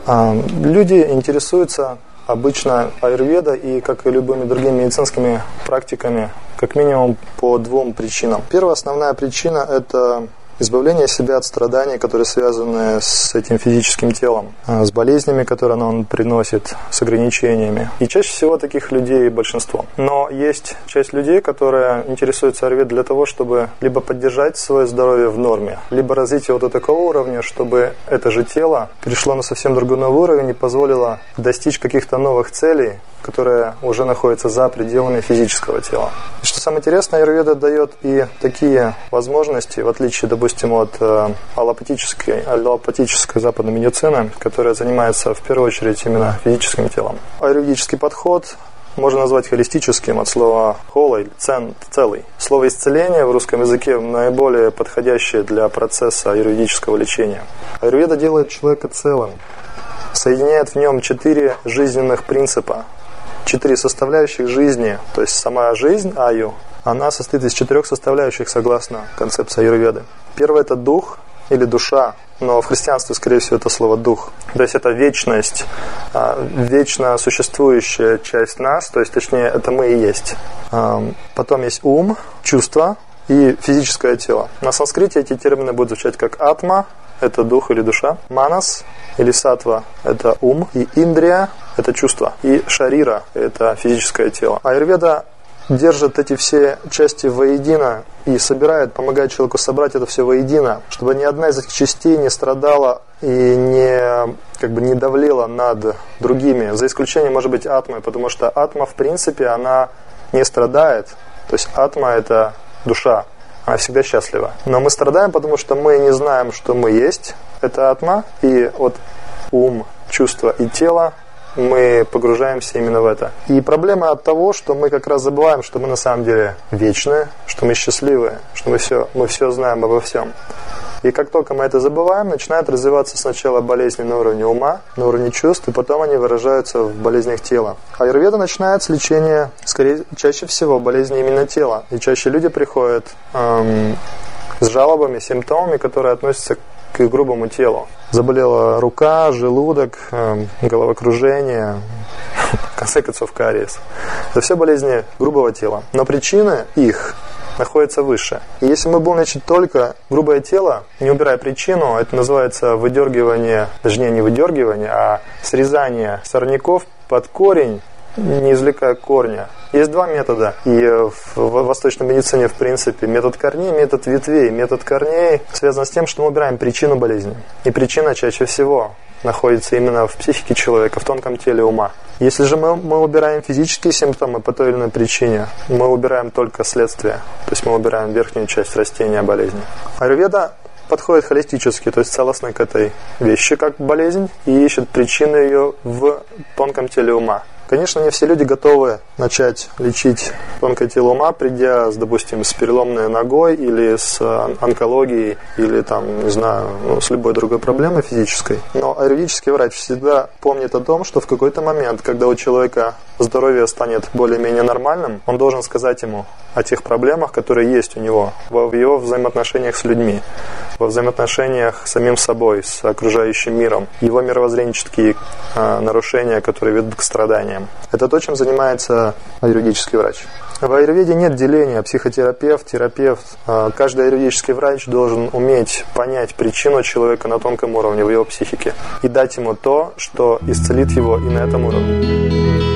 Люди интересуются обычно аюрведой и, как и любыми другими медицинскими практиками, как минимум по двум причинам. Первая основная причина – это избавление себя от страданий, которые связаны с этим физическим телом, с болезнями, которые он приносит, с ограничениями. И чаще всего таких людей большинство. Но есть часть людей, которые интересуются аюрведой для того, чтобы либо поддержать свое здоровье в норме, либо развить его до такого уровня, чтобы это же тело перешло на совсем другой новый уровень и позволило достичь каких-то новых целей, которые уже находятся за пределами физического тела. И что самое интересное, аюрведа дает и такие возможности, в отличие, допустим, от аллопатической западной медицины, которая занимается в первую очередь именно физическим телом. Аюрведический подход можно назвать холистическим от слова «холой», «целый». Слово «исцеление» в русском языке наиболее подходящее для процесса аюрведического лечения. Аюрведа делает человека целым, соединяет в нем 4 жизненных принципа, 4 составляющих жизни, то есть сама жизнь, аю, она состоит из 4 составляющих, согласно концепции аюрведы. Первое – это дух или душа, но в христианстве, скорее всего, это слово дух. То есть это вечность, вечно существующая часть нас, то есть, точнее, это мы и есть. Потом есть ум, чувство и физическое тело. На санскрите эти термины будут звучать как атма, это дух или душа, манас или сатва – это ум, и индрия – это чувство, и шарира – это физическое тело. Аюрведа держит эти все части воедино и собирает, помогает человеку собрать это все воедино, чтобы ни одна из этих частей не страдала и не давлела над другими, за исключением, может быть, атмы, потому что атма, в принципе, она не страдает, то есть атма – это душа. Она всегда счастлива. Но мы страдаем, потому что мы не знаем, что мы есть. Это атма. И вот ум, чувство и тело, мы погружаемся именно в это. И проблема от того, что мы как раз забываем, что мы на самом деле вечны, что мы счастливы, что мы все знаем обо всем. И как только мы это забываем, начинают развиваться сначала болезни на уровне ума, на уровне чувств, и потом они выражаются в болезнях тела. Аюрведа начинает с лечения, чаще всего, болезней именно тела. И чаще люди приходят с жалобами, симптомами, которые относятся к грубому телу. Заболела рука, желудок, головокружение, в конце концов кариес. Это все болезни грубого тела. Но причины их находится выше. И если мы будем лечить только грубое тело, не убирая причину, это называется выдергивание, точнее не выдергивание, а срезание сорняков под корень, не извлекая корня. Есть 2 метода. И в восточной медицине, в принципе, метод корней, метод ветвей. Метод корней связан с тем, что мы убираем причину болезни. И причина чаще всего находится именно в психике человека, в тонком теле ума. Если же мы убираем физические симптомы по той или иной причине, мы убираем только следствие, то есть мы убираем верхнюю часть растения болезни. Аюрведа подходит холистически, то есть целостно к этой вещи, как болезнь, и ищет причины ее в тонком теле ума. Конечно, не все люди готовы начать лечить тонкое тело ума, придя, допустим, с переломной ногой или с онкологией, или там, не знаю, с любой другой проблемой физической. Но аюрведический врач всегда помнит о том, что в какой-то момент, когда у человека здоровье станет более-менее нормальным, он должен сказать ему о тех проблемах, которые есть у него в его взаимоотношениях с людьми, во взаимоотношениях с самим собой, с окружающим миром, его мировоззренческие нарушения, которые ведут к страданиям. Это то, чем занимается аюрведический врач. В аюрведе нет деления психотерапевт, терапевт. Каждый аюрведический врач должен уметь понять причину человека на тонком уровне в его психике и дать ему то, что исцелит его и на этом уровне.